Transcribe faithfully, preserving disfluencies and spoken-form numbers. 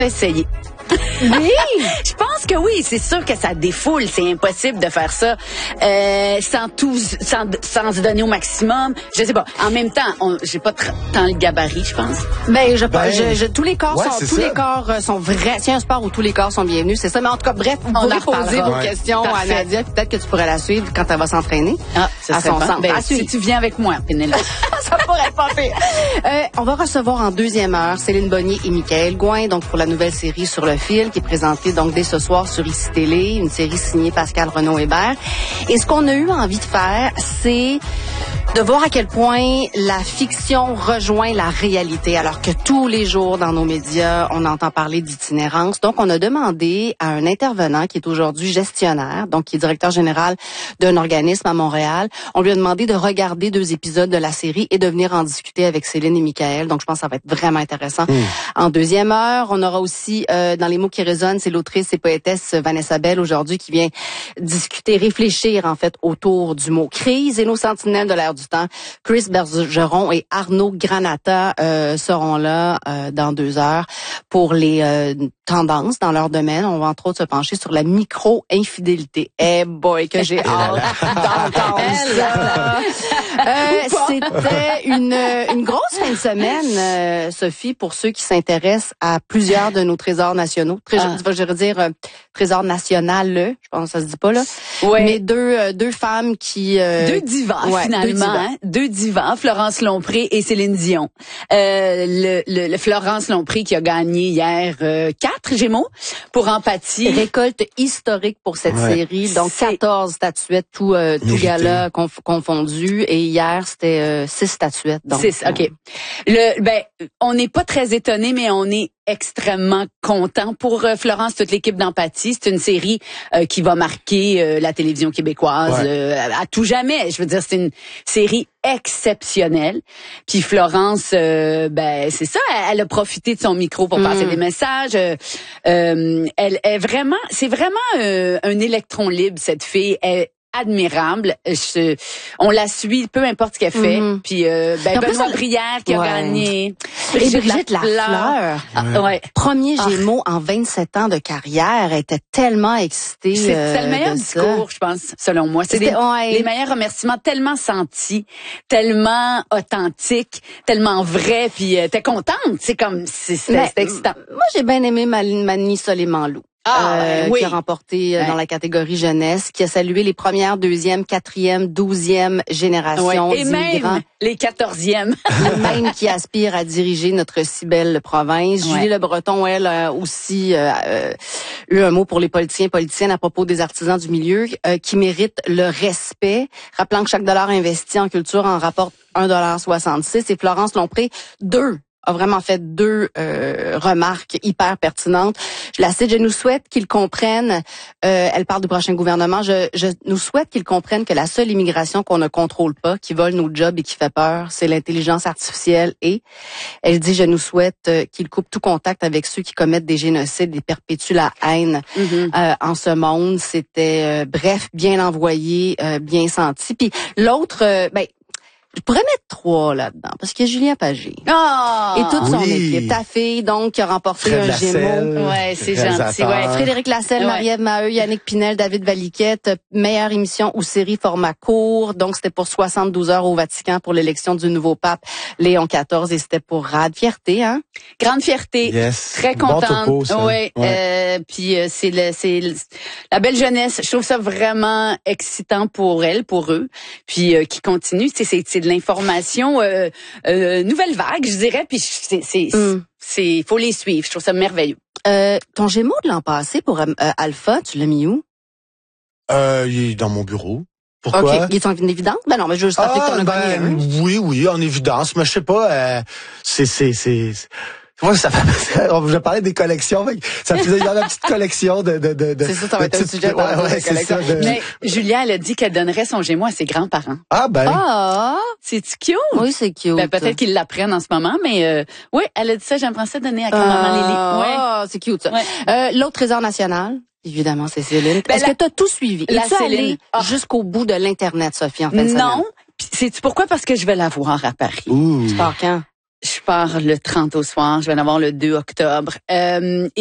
Essayer. Oui! Je pense que oui, c'est sûr que ça défoule, c'est impossible de faire ça euh, sans tout, sans, sans se donner au maximum. Je sais pas. En même temps, on, j'ai pas tr- tant le gabarit, je pense. Ben, je, Ben, je, je tous les corps ouais, sont, c'est tous ça. les corps euh, sont vrais. C'est un sport où tous les corps sont bienvenus, c'est ça. Mais en tout cas, bref, vous On pourrez en poser reparlera. vos Ouais. questions Parfait. à Nadia. Peut-être que tu pourrais la suivre quand elle va s'entraîner. Ah, ça à serait son bon. centre. Ben, À si suivre. tu viens avec moi, Pénélope. Ça pourrait pas pire. Euh, on va recevoir en deuxième heure Céline Bonnier et Michaël Gouin, donc pour la nouvelle série Sur le fil, qui est présentée donc dès ce soir sur I C I Télé, une série signée Pascal Renaud-Hébert. Et ce qu'on a eu envie de faire, c'est de voir à quel point la fiction rejoint la réalité, alors que tous les jours dans nos médias, on entend parler d'itinérance. Donc, on a demandé à un intervenant qui est aujourd'hui gestionnaire, donc qui est directeur général d'un organisme à Montréal, on lui a demandé de regarder deux épisodes de la série et de venir en discuter avec Céline et Michaël. Donc, je pense que ça va être vraiment intéressant. Mmh. En deuxième heure, on aura aussi, euh, dans les mots qui résonnent, c'est l'autrice et poétesse Vanessa Bell aujourd'hui qui vient discuter, réfléchir en fait autour du mot crise. Et nos sentinelles de l'air du temps, Chris Bergeron et Arnaud Granata euh, seront là euh, dans deux heures pour les euh, tendances dans leur domaine. On va entre autres se pencher sur la micro-infidélité. Eh boy, que j'ai hâte d'entendre ça. Euh, c'était une, une grosse fin de semaine, euh, Sophie, pour ceux qui s'intéressent à plusieurs de nos trésors nationaux. Trésor, ah. Je veux dire euh, trésor national, je pense que ça se dit pas là. Ouais. Mais deux euh, deux femmes qui euh, deux divas ouais, finalement, deux divas. Hein? deux divas, Florence Lompré et Céline Dion. Euh, le, le, le Florence Lompré qui a gagné hier euh, quatre Gémeaux pour Empathie. Récolte historique pour cette ouais. série, donc quatorze statuettes, tout euh, tout gala conf- confondu, et hier c'était euh, six statuettes. Donc six, ok. Le ben on n'est pas très étonné, mais on est extrêmement content pour euh, Florence, toute l'équipe d'Empathie. C'est une série euh, qui va marquer euh, la télévision québécoise ouais. euh, à, à tout jamais. Je veux dire, c'est une série exceptionnelle. Puis Florence, euh, ben c'est ça, elle, elle a profité de son micro pour mm. passer des messages. Euh, euh, elle est vraiment, c'est vraiment euh, un électron libre, cette fille. Elle, admirable. Je, on la suit, peu importe ce qu'elle fait. Mm-hmm. Puis euh, ben, Benoît elle... Brière qui ouais. a gagné. Brigitte, Brigitte Lafleur. Lafleur. Ah, ouais. Premier Gémeaux ah. en vingt-sept ans de carrière. Elle était tellement excitée. C'est euh, le meilleur discours, je pense, selon moi. C'est des, ouais. les meilleurs remerciements, tellement sentis, tellement authentiques, tellement vrais. Puis euh, t'es contente. C'est comme, c'était excitant. Moi, j'ai bien aimé Mani Soleiman-Lou. Ah, euh, oui. qui a remporté ouais. dans la catégorie jeunesse, qui a salué les premières, deuxième, quatrième, douzième générations ouais. Et d'immigrants. même les quatorzièmes. Les mêmes qui aspirent à diriger notre si belle province. Ouais. Julie Le Breton, elle, a aussi euh, euh, eu un mot pour les politiciens et politiciennes à propos des artisans du milieu euh, qui méritent le respect, rappelant que chaque dollar investi en culture en rapporte un dollar soixante-six. Et Florence Lompré, deux. a vraiment fait deux euh, remarques hyper pertinentes. Je la cite, je nous souhaite qu'ils comprennent, euh, elle parle du prochain gouvernement, je, je nous souhaite qu'ils comprennent que la seule immigration qu'on ne contrôle pas, qui vole nos jobs et qui fait peur, c'est l'intelligence artificielle. Et elle dit, je nous souhaite euh, qu'ils coupent tout contact avec ceux qui commettent des génocides et perpétuent la haine mm-hmm. euh, en ce monde. C'était, euh, bref, bien envoyé, euh, bien senti. Puis l'autre, euh, ben, je pourrais mettre trois là-dedans, parce qu'il y a Julien Pagé. Oh, et toute son oui. équipe. Ta fille, donc, qui a remporté Fred un Gémeaux. Ouais, c'est gentil. Ouais. Frédéric Lasselle, ouais. Marie-Ève Maheu, Yannick Pinel, David Valiquette, meilleure émission ou série format court. Donc, c'était pour soixante-douze heures au Vatican pour l'élection du nouveau pape Léon quatorze, et c'était pour Rad. Fierté, hein? Grande fierté. Yes. Très contente. Bon topo, ouais. ouais. Euh, puis euh, c'est le, c'est le, la belle jeunesse. Je trouve ça vraiment excitant pour elle, pour eux. Puis euh, qui continue. C'est, c'est, c'est de l'information euh, euh, nouvelle vague, je dirais. Puis c'est, c'est, mm. c'est, faut les suivre. Je trouve ça merveilleux. Euh, ton Gémeaux de l'an passé pour euh, Alpha, tu l'as mis où? Euh, il est dans mon bureau. Pourquoi? OK. Il est en évidence? Ben non, mais je veux juste rappeler ah, que t'en as ben, gagné un. Oui, oui, en évidence. Mais je sais pas, euh, c'est, c'est, c'est, moi, ça fait, je parlais des collections, ça faisait dans la petite collection de, de, de, de c'est ça, ça va être un sujet ouais, ouais, de collection. Ça, de... Mais Julia, elle a dit qu'elle donnerait son Gémeaux à ses grands-parents. Ah, ben. Ah! C'est-tu cute? Oui, c'est cute. Ben, peut-être qu'ils l'apprennent en ce moment, mais, euh, oui, elle a dit ça, j'aimerais ça donner à grand-maman ah, Lily. Ouais. Ah, c'est cute, ça. Ouais. Euh, l'autre trésor national? Évidemment, c'est Céline. Ben, Est-ce la, que tu as tout suivi? La Es-tu Céline. allée oh. jusqu'au bout de l'Internet, Sophie, en fin de Non. semaine? Puis, sais-tu pourquoi? Parce que je vais la voir à Paris. Ouh. Tu pars quand? Je pars le trente au soir. Je vais en avoir le deux octobre. Euh,